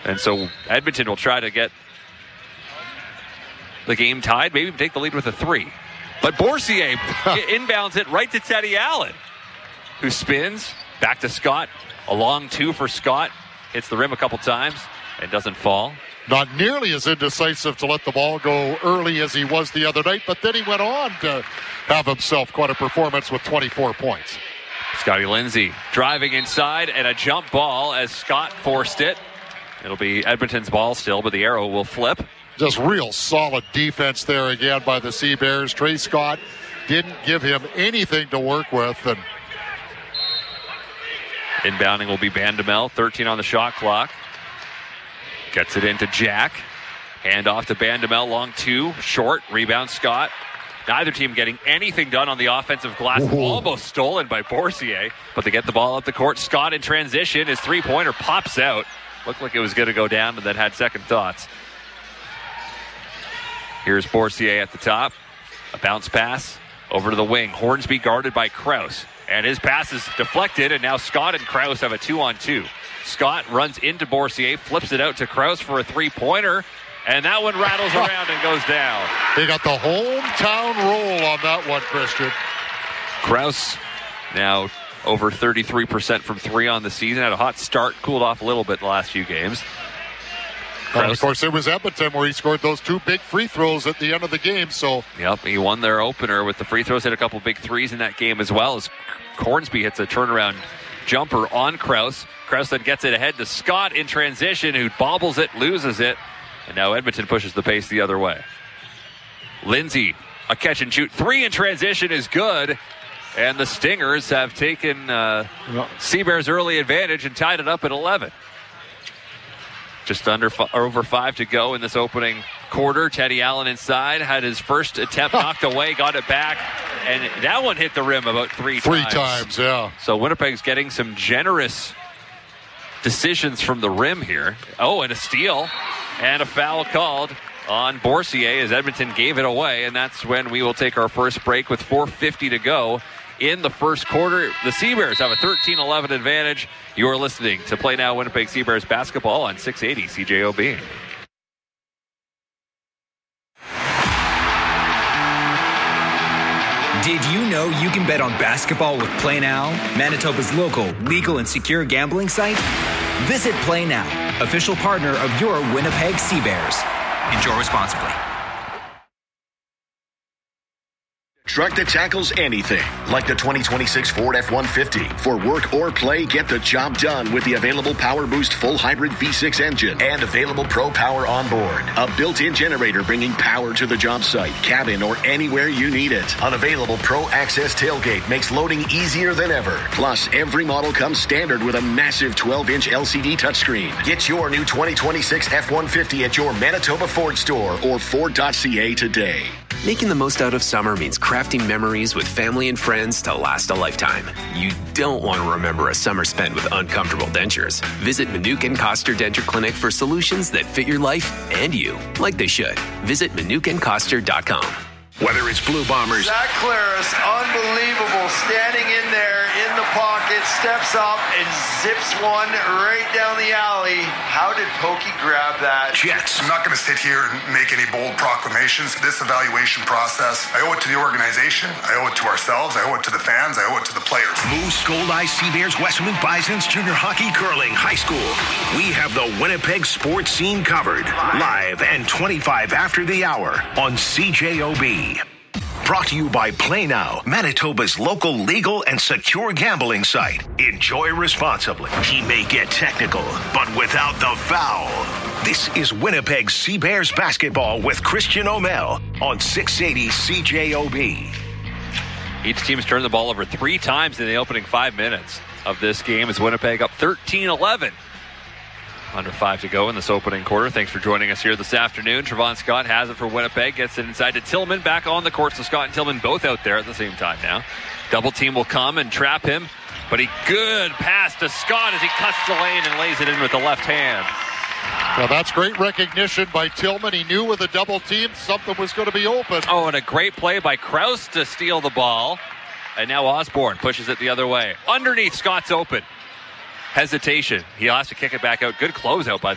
And so Edmonton will try to get the game tied, maybe take the lead with a 3. But Boursier inbounds it right to Teddy Allen, who spins back to Scott. A long 2 for Scott. Hits the rim a couple times and doesn't fall. Not nearly as indecisive to let the ball go early as he was the other night, but then he went on to have himself quite a performance with 24 points. Scotty Lindsay driving inside and a jump ball as Scott forced it. It'll be Edmonton's ball still, but the arrow will flip. Just real solid defense there again by the Sea Bears. Trey Scott didn't give him anything to work with. And inbounding will be Bandamel, 13 on the shot clock. Gets it into Jack. Hand off to Bandamel, long 2, short, rebound Scott. Neither team getting anything done on the offensive glass. Ooh. Almost stolen by Boursier, but they get the ball up the court. Scott in transition. His 3-pointer pops out. Looked like it was going to go down, but then had second thoughts. Here's Boursier at the top. A bounce pass over to the wing. Hornsby guarded by Krause. And his pass is deflected, and now Scott and Krause have a 2-on-2. Scott runs into Boursier, flips it out to Krause for a 3-pointer, and that one rattles around and goes down. They got the hometown roll on that one, Christian. Krause now over 33% from 3 on the season. Had a hot start, cooled off a little bit the last few games. And of course, it was Edmonton where he scored those 2 big free throws at the end of the game. So, yep, he won their opener with the free throws. Hit a couple big threes in that game as well as Hornsby hits a turnaround jumper on Krause. Krause then gets it ahead to Scott in transition, who bobbles it, loses it. And now Edmonton pushes the pace the other way. Lindsay, a catch and shoot 3 in transition is good. And the Stingers have taken Sea Bears' early advantage and tied it up at 11. Just over 5 to go in this opening quarter. Teddy Allen inside, had his first attempt knocked away, got it back, and that one hit the rim about 3 times. 3 times, yeah. So Winnipeg's getting some generous decisions from the rim here. Oh, and a steal, and a foul called on Boursier as Edmonton gave it away, and that's when we will take our first break with 4:50 to go in the first quarter. The Sea Bears have a 13-11 advantage. You are listening to Play Now Winnipeg Sea Bears basketball on 680 CJOB. Did you know you can bet on basketball with Play Now, Manitoba's local, legal, and secure gambling site? Visit Play Now, official partner of your Winnipeg Sea Bears. Enjoy responsibly. Truck that tackles anything, like the 2026 Ford F-150. For work or play, get the job done with the available Power Boost full hybrid V6 engine and available Pro Power on board. A built-in generator bringing power to the job site, cabin, or anywhere you need it. Unavailable Pro Access tailgate makes loading easier than ever. Plus, every model comes standard with a massive 12-inch LCD touchscreen. Get your new 2026 F-150 at your Manitoba Ford store or Ford.ca today. Making the most out of summer means crafting memories with family and friends to last a lifetime. You don't want to remember a summer spent with uncomfortable dentures. Visit Manukin Koster Denture Clinic for solutions that fit your life and you, like they should. Visit ManukinKoster.com. Whether it's Blue Bombers, Zach Claris, unbelievable, standing in there in the pocket, steps up and zips one right down the alley. How did Pokey grab that? Jets. I'm not going to sit here and make any bold proclamations. This evaluation process, I owe it to the organization, I owe it to ourselves, I owe it to the fans, I owe it to the players. Moose, Gold Eye, Sea Bears, Westmount Bisons, Junior Hockey, Curling, High School. We have the Winnipeg sports scene covered. Live and 25 after the hour on CJOB. Brought to you by Play Now, Manitoba's local legal and secure gambling site. Enjoy responsibly. He may get technical, but without the foul. This is Winnipeg Sea Bears basketball with Christian O'Mell on 680 CJOB. Each team's turned the ball over 3 times in the opening 5 minutes of this game as Winnipeg up 13-11. Under 5 to go in this opening quarter. Thanks for joining us here this afternoon. Trevon Scott has it for Winnipeg. Gets it inside to Tillman. Back on the court. So Scott and Tillman both out there at the same time now. Double team will come and trap him. But a good pass to Scott as he cuts the lane and lays it in with the left hand. Well, that's great recognition by Tillman. He knew with a double team something was going to be open. Oh, and a great play by Krause to steal the ball. And now Osborne pushes it the other way. Underneath, Scott's open. Hesitation. He'll have to kick it back out. Good closeout by